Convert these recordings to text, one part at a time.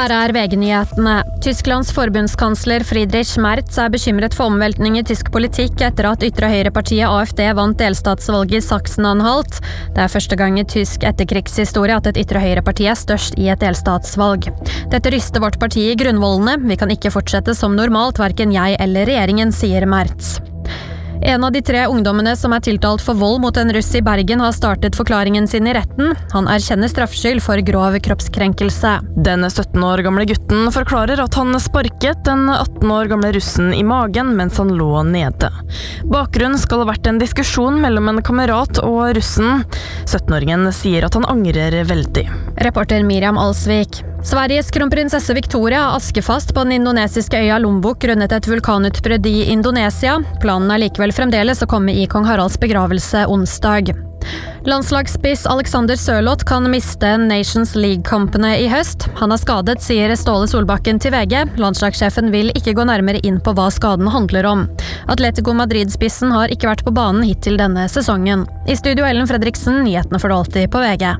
Her VG-nyhetene. Tysklands forbundskansler Friedrich Merz bekymret for omveltning i tysk politikk etter at ytre høyrepartiet AfD vant delstatsvalget i Sachsen-Anhalt. Det første gang i tysk etterkrigshistorie at et ytre høyreparti størst i et delstatsvalg. Dette ryster vårt parti i grunnvollene. Vi kan ikke fortsette som normalt, hverken jeg eller regjeringen, sier Merz. En av de 3 ungdommene som tiltalt for vold mot en russ i Bergen har startet forklaringen sin i retten. Han erkjenner straffskyld for grov kroppskrenkelse. Den 17 år gamle gutten forklarer at han sparket den 18 år gamle russen i magen mens han lå nede. Bakgrunnen skal ha vært en diskusjon mellom en kamerat og russen. 17-åringen sier at han angrer veldig. Reporter Miriam Alsvik. Sveriges kronprinsesse Victoria askefast på den indonesiske øya Lombok grunnet et vulkanutbrudd i Indonesia. Planen likevel fremdeles å komme i kong Haralds begravelse onsdag. Landslagsspiss Alexander Sørloth kan miste Nations League-kampene i høst. Han skadet, sier Ståle Solbakken til VG. Landslagssjefen vil ikke gå nærmere inn på hva skaden handler om. Atletico Madrid-spissen har ikke vært på banen hittil denne sesongen. I studio Ellen Fredriksen, nyhetene for alltid på VG.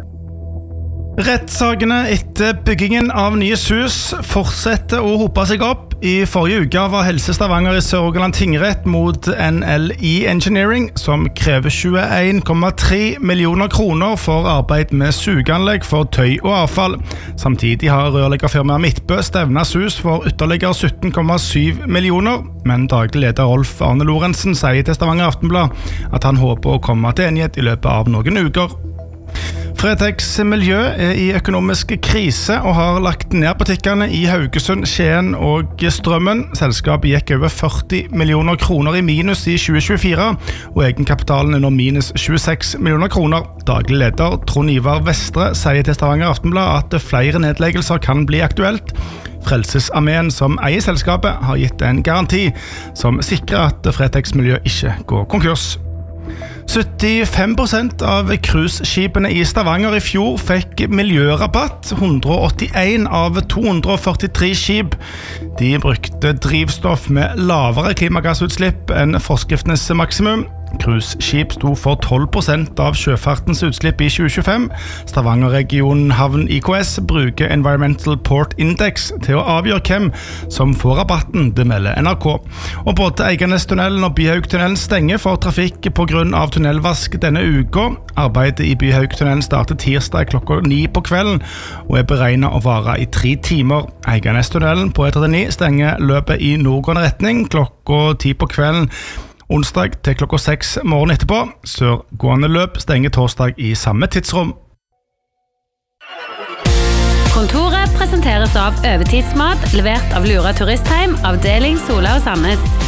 Rettssakene etter byggingen av nye hus fortsetter å hope seg opp. I forrige uke var Helse Stavanger i Sør-Rogaland tingrett mot NLI Engineering, som krever 21,3 millioner kroner for arbeid med sugeanlegg for tøy og avfall. Samtidig har rørleggerfirmaet Midtbø stevnet hus for ytterligere 17,7 millioner, men daglig leder Rolf Arne Lorentzen sier til Stavanger Aftenblad at han håper å komme til enighet i løpet av noen uker. Fretex Miljø i økonomisk krise og har lagt ned butikkene i Haugesund, Skien og Strømmen. Selskapet gikk over 40 millioner kroner i minus i 2024, og egenkapitalen nå minus 26 millioner kroner. Daglig leder Trond Ivar Vestre sier til Stavanger Aftenblad at flere nedleggelser kan bli aktuelt. Frelsesarmeen som eier selskapet har gitt en garanti som sikrer at Fretex Miljø ikke går konkurs. 75% av cruiseskipene i Stavanger i fjor fikk miljørabatt. 181 av 243 skip. De brukte drivstoff med lavere klimagassutslipp enn forskriftens maksimum. Cruiseskip sto for 12% av sjøfartens utslipp i 2025. Stavanger-regionen Havn IKS bruker Environmental Port Index til å avgjøre hvem som får rabatten, det melder NRK. Og både Eiganestunnelen og Byhaugtunnelen stenger for trafikk på grunn av tunnelvask denne uka. Arbeidet i Byhaugtunnelen starter tirsdag klokka 9 på kvelden og beregnet å vare i 3 timer. Eiganestunnelen på E39 stenger løpet i nordgående retning klokka 10 på kvelden. Onsdag til klokka 6 morgen etterpå. Sørgående løp stenger torsdag i samme tidsrom. Kontoret presenteres av Øvetidsmat, levert av Lura Turistheim, avdeling Sola og Sandnes.